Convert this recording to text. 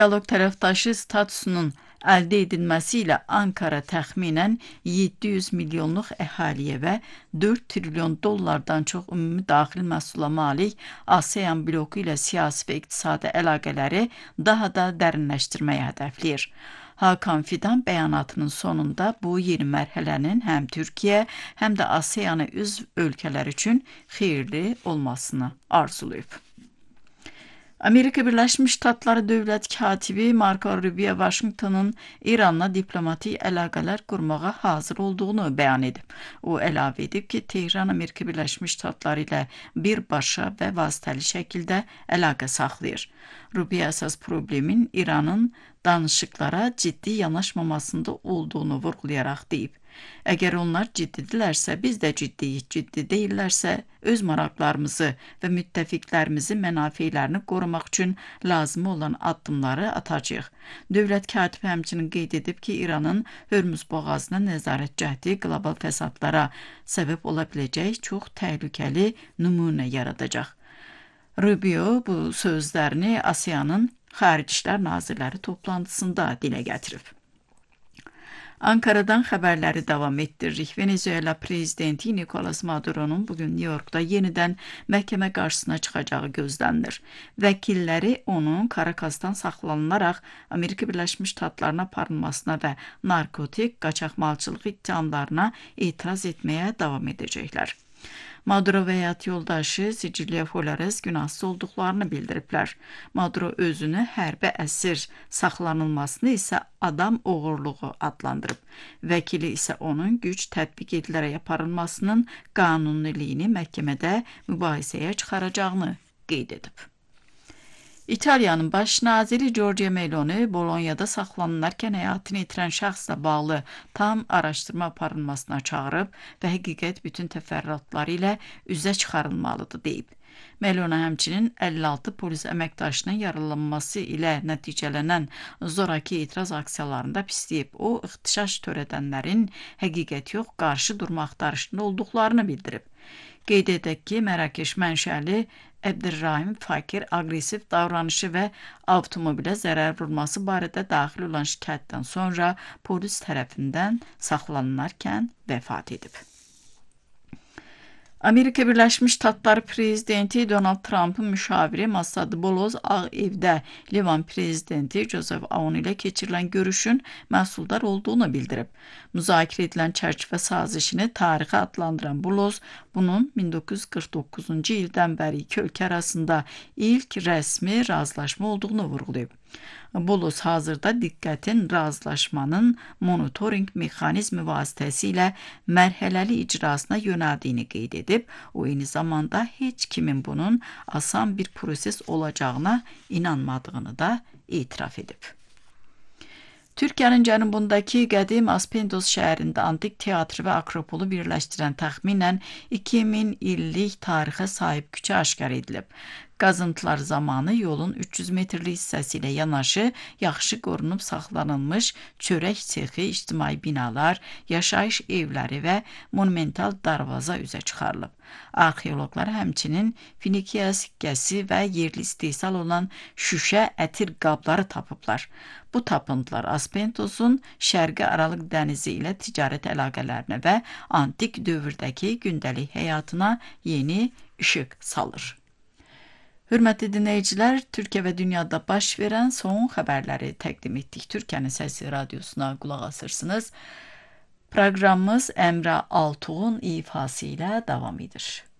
Diyaloq tərəfdaşı statusunun əldə edilməsiyle Ankara təxminən 700 milyonluq əhaliyə və 4 trilyon dollardan çox ümumi daxil məhsula malik ASEAN bloku ilə siyasi və iqtisadi əlaqələri daha da dərinləşdirməyi hədəfləyir. Hakan Fidan bəyanatının sonunda bu yeni mərhələnin həm Türkiyə, həm də ASEAN-a üzv ölkələr üçün xeyirli olmasını arzulayıb. Amerika Birləşmiş Ştatları dövlət katibi Marco Rubio Washingtonun İranla diplomatik əlaqələr qurmağa hazır olduğunu bəyan edib. O əlavə edib ki, Tehran Amerika Birləşmiş Ştatları ilə birbaşa və vasitəli şəkildə əlaqə saxlayır. Rubio əsas problemin İranın danışıqlara ciddi yanaşmamasında olduğunu vurğulayaraq deyib. Əgər onlar ciddidirlərsə, biz də ciddiyik, ciddi deyillərsə, öz maraqlarımızı və müttəfiqlərimizin mənafeylərini qorumaq üçün lazım olan addımları atacağıq. Dövlət katibi həmçinin qeyd edib ki, İranın Hörmüz boğazına nəzarət cəhdi qlobal fəsadlara səbəb ola biləcək çox təhlükəli nümunə yaradacaq. Rubio bu sözlərini ASEAN-ın Xarici İşlər Nazirləri toplantısında dilə gətirib. Ankara'dan xəbərləri davam etdiririk. Venezuela prezidenti Nicolas Maduro'nun bugün New York'da yenidən məhkəmə qarşısına çıxacağı gözlənilir. Vəkilləri onun Karakas'tan saxlanılaraq Amerika Birləşmiş Ştatlarına aparılmasına və narkotik qaçaqmalçılıq ittihamlarına etiraz etməyə davam edəcəklər. Maduro və həyat yoldaşı Sicilya Flores günahsız olduqlarını bildiriblər. Maduro özünü hərbi əsir saxlanılmasını isə adam oğurluğu adlandırıb. Vəkili isə onun güc tətbiq edilərək aparılmasının qanuniliyini məhkəmədə mübahisəyə çıxaracağını qeyd edib. İtaliyanın baş naziri Giorgia Meloni Bolonya'da saxlanılarkən həyatını itirən şəxslə bağlı tam araşdırma aparılmasına çağırıb və həqiqət bütün təfərrüatları ilə üzə çıxarılmalıdır deyib. Meloni həmçinin 56 polis əməkdaşının yaralanması ilə nəticələnən zoraki etiraz aksiyalarında pisləyib. O, ixtişaş törədənlərin həqiqət yox, qarşı durma axtarışında olduqlarını bildirib. Qeyd edək ki, Mərakeş mənşəli Əbdurrahim Fakir aqressiv davranışı və avtomobilə zərər vurması barədə daxil olan şikayətdən sonra polis tərəfindən saxlanılarkən vəfat edib. Amerika Birləşmiş Ştatları prezidenti Donald Trump'ın müşaviri Mossad Boloz Ağ Evdə Livan prezidenti Joseph Aoun ilə keçirilən görüşün məhsuldar olduğunu bildirib. Müzakirə edilən çərçivə sazişini tarixi adlandıran Boloz, bunun 1949-cu ildən bəri iki ölkə arasında ilk rəsmi razılaşma olduğunu vurğulayıb. Boloz hazırda diqqətin razılaşmanın monitoring mexanizmi vasitəsilə mərhələli icrasına yönəldiyini qeyd edib, o eyni zamanda heç kimin bunun asan bir proses olacağına inanmadığını da etiraf edib. Türkiyənin cənubundakı qədim Aspendos şəhərində antik teatrı və akropolu birləşdirən təxminən 2000 illik tarixə sahib küçə aşkar edilib. Qazıntılar zamanı yolun 300 metrlik hissəsi ilə yanaşı yaxşı qorunub saxlanılmış çörək sexi, ictimai binalar, yaşayış evləri və monumental darvaza üzə çıxarılıb. Arxeoloqlar həmçinin Finikiya sikkəsi və yerli istehsal olan şüşə ətir qabları tapıblar. Bu tapıntılar Aspendos'un Şərqi Aralıq dənizi ilə ticarət əlaqələrinə və antik dövrdəki gündəlik həyatına yeni işıq salır. Hörmətli dinləyicilər, Türkiyə və dünyada baş verən son xəbərləri təqdim etdik. Türkiyənin Səsi Radiosuna qulaq asırsınız. Proqramımız Əmrə Altuğun ifası ilə davam edir.